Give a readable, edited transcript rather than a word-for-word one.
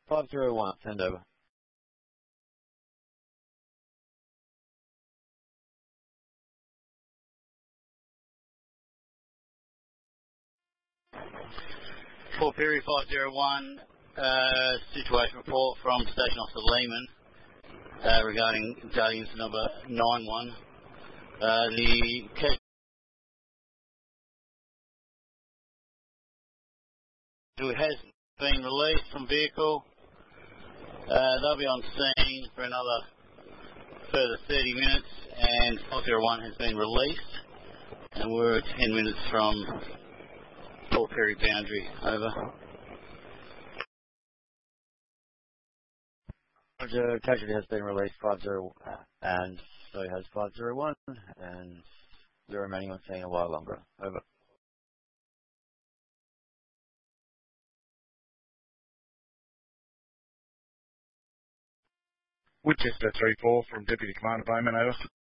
501, send over. Fort Perry 501, situation report from Station Officer Lehman regarding data incident number 91. The casualty has been released from vehicle. They'll be on scene for another further 30 minutes, and 501 has been released, and we're 10 minutes from Fort Perry boundary. Over. Roger, casualty has been released 50, and so has 501, and they're remaining on scene a while longer. Over. Winchester 3-4 from Deputy Commander Bowman, over.